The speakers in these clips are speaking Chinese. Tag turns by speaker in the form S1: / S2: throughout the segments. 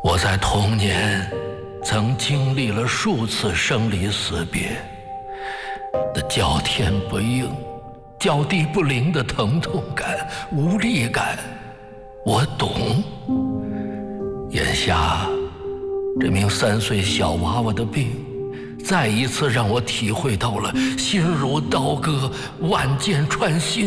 S1: 我在童年曾经历了数次生离死别，那叫天不应、叫地不灵的疼痛感、无力感，我懂。眼下，这名3岁小娃娃的病，再一次让我体会到了心如刀割、万箭穿心。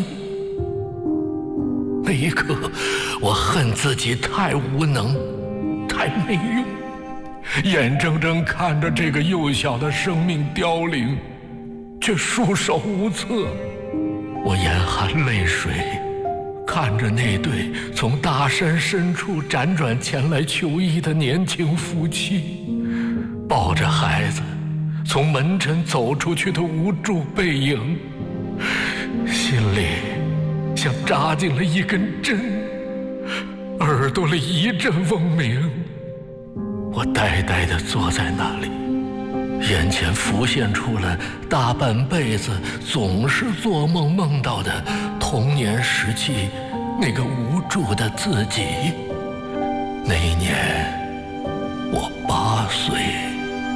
S1: 那一刻，我恨自己太无能，太没用，眼睁睁看着这个幼小的生命凋零，却束手无策。我眼含泪水，看着那对从大山深处辗转前来求医的年轻夫妻，抱着孩子从门诊走出去的无助背影，心里像扎进了一根针，耳朵里一阵嗡鸣。我呆呆地坐在那里，眼前浮现出了大半辈子总是做梦梦到的童年时期那个无助的自己。那一年，我8岁。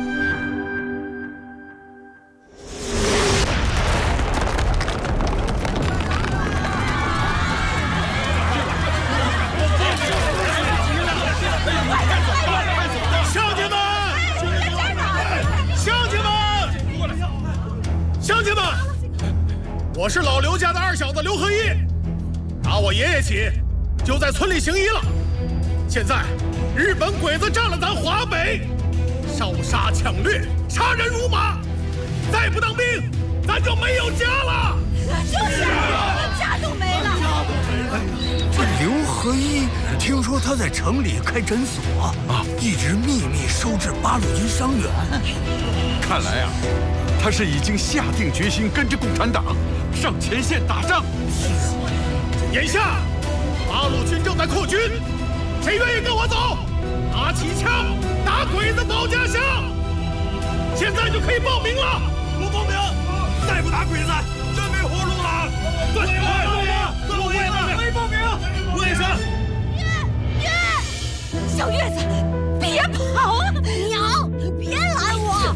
S2: 我是老刘家的二小子刘和一，打我爷爷起，就在村里行医了。现在，日本鬼子占了咱华北，烧杀抢掠，杀人如麻。再不当兵，咱就没有家了。
S3: 就是啊，家都没了。
S4: 这刘和一，听说他在城里开诊所啊，一直秘密收治八路军伤员。
S5: 看来啊，他是已经下定决心跟着共产党上前线打仗。
S2: 眼下，八路军正在扩军，谁愿意跟我走？拿起枪，打鬼子保家乡！现在就可以报名了。不报名，再不打鬼子，真没活路了。对，我也没报名，我也是。
S3: 月，小月子，别跑啊！娘，你别拦我。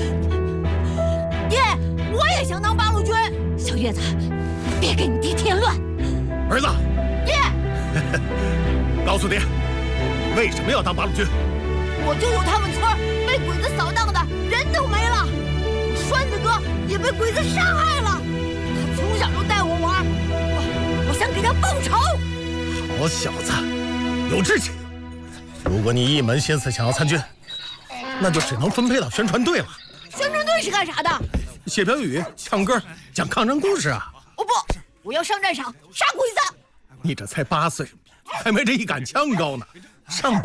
S3: 爹，我也想当八路军。小月子，别给你爹添乱。
S2: 儿子，
S3: 爹，
S2: 告诉爹，为什么要当八路军？
S3: 我舅舅他们村被鬼子扫荡的人都没了，栓子哥也被鬼子杀害了。他从小就带我玩，我想给他报仇。
S2: 好小子，有志气。如果你一门心思想要参军，那就只能分配到宣传队了。
S3: 宣传队是干啥的？
S2: 写标语、唱歌、讲抗战故事啊！
S3: 哦不，我要上战场杀鬼子。
S2: 你这才8岁，还没这一杆枪高呢，上